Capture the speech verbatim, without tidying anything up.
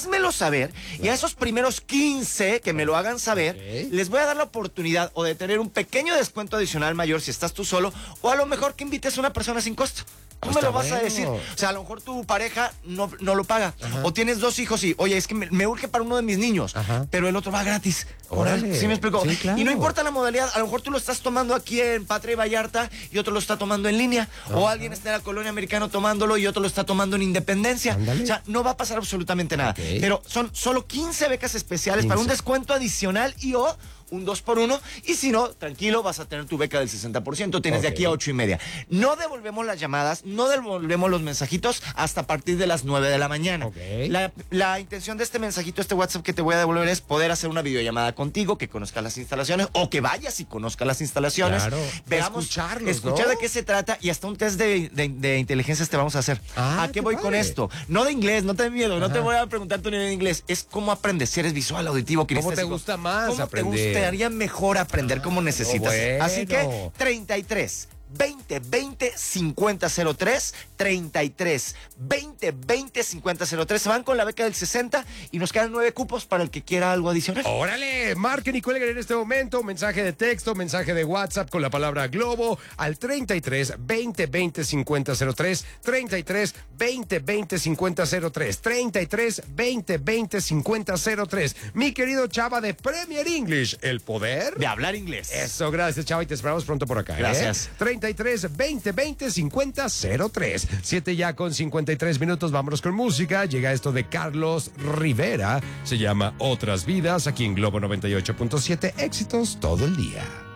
házmelo saber. Y a esos primeros quince que me lo hagan saber, okay, les voy a dar la oportunidad o de tener un pequeño descuento adicional mayor si estás tú solo, o a lo mejor que invites a una persona sin costo. Tú me lo vas bueno. a decir. O sea, a lo mejor tu pareja no, no lo paga. Ajá. O tienes dos hijos y, oye, es que me, me urge para uno de mis niños, ajá, pero el otro va gratis. Órale. ¿Sí me explico? Sí, claro. Y no importa la modalidad, a lo mejor tú lo estás tomando aquí en Patria y Vallarta y otro lo está tomando en línea. Ajá. O alguien está en la colonia americana tomándolo y otro lo está tomando en Independencia. Ándale. O sea, no va a pasar absolutamente nada. Okay. Pero son solo quince becas especiales quince para un descuento adicional y o un dos por uno, y si no, tranquilo, vas a tener tu beca del sesenta por ciento, tienes okay. de aquí a ocho y media. No devolvemos las llamadas, no devolvemos los mensajitos hasta a partir de las nueve de la mañana. Okay. La, la intención de este mensajito, este WhatsApp que te voy a devolver es poder hacer una videollamada contigo, que conozcas las instalaciones, o que vayas y conozcas las instalaciones. Claro. Veamos, escucharlos, escuchar ¿no? de qué se trata, y hasta un test de, de, de inteligencias te vamos a hacer. Ah, ¿a qué, qué voy padre. con esto? No de inglés, no te dé miedo, ajá, no te voy a preguntar tu nivel de inglés, es cómo aprendes, si eres visual, auditivo, kinestésico. ¿Cómo te gusta más ¿Cómo aprender? te gustaría mejor aprender como necesitas? Oh, bueno. Así que treinta y tres, veinte, veinte, cincuenta cero tres, treinta y tres, veinte, veinte, cincuenta cero tres. Se van con la beca del sesenta y nos quedan nueve cupos para el que quiera algo adicional. ¡Órale! Marquen y cuelguen en este momento mensaje de texto, mensaje de WhatsApp con la palabra Globo al treinta y tres, veinte, veinte, cincuenta cero tres, treinta y tres, veinte, veinte, cincuenta cero tres, treinta y tres, veinte, veinte, cincuenta cero tres. Mi querido Chava de Premier English, el poder de hablar inglés. Eso, gracias, Chava, y te esperamos pronto por acá. Gracias. ¿eh? treinta y tres, veinte, veinte, cincuenta cero tres. siete ya con cincuenta y tres minutos. Vámonos con música. Llega esto de Carlos Rivera. Se llama Otras Vidas. Aquí en Globo noventa y ocho punto siete. Éxitos todo el día.